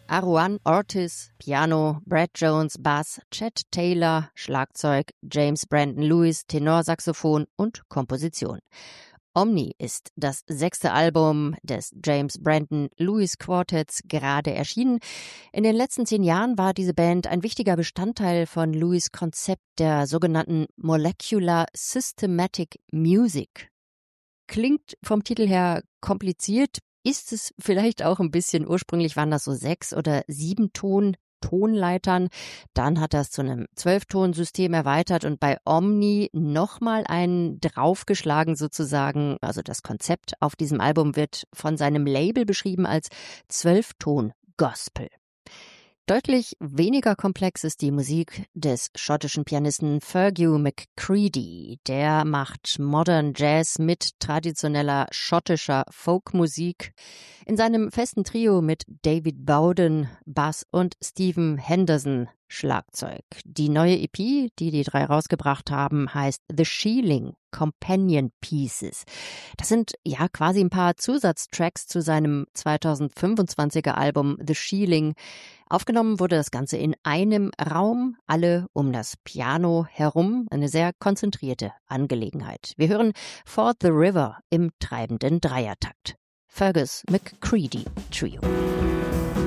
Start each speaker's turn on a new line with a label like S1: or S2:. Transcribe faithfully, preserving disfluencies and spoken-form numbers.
S1: Aruan Ortiz, Piano, Brad Jones, Bass, Chet Taylor, Schlagzeug, James Brandon Lewis, Tenorsaxophon und Komposition. Omni ist das sechste Album des James Brandon Lewis Quartetts, gerade erschienen. In den letzten zehn Jahren war diese Band ein wichtiger Bestandteil von Lewis' Konzept der sogenannten Molecular Systematic Music. Klingt vom Titel her kompliziert, ist es vielleicht auch ein bisschen. Ursprünglich waren das so sechs- oder sieben Ton Tonleitern. Dann hat er es zu einem Zwölftonsystem erweitert und bei Omni nochmal einen draufgeschlagen sozusagen. Also das Konzept auf diesem Album wird von seinem Label beschrieben als Zwölfton-Gospel. Deutlich weniger komplex ist die Musik des schottischen Pianisten Fergus McCready. Der macht Modern Jazz mit traditioneller schottischer Folkmusik. In seinem festen Trio mit David Bowden, Bass und Stephen Henderson, Schlagzeug. Die neue E P, die die drei rausgebracht haben, heißt The Sheeling Companion Pieces. Das sind ja quasi ein paar Zusatztracks zu seinem zweitausendfünfundzwanziger Album The Sheeling. Aufgenommen wurde das Ganze in einem Raum, alle um das Piano herum. Eine sehr konzentrierte Angelegenheit. Wir hören For the River im treibenden Dreiertakt. Fergus McCready Trio.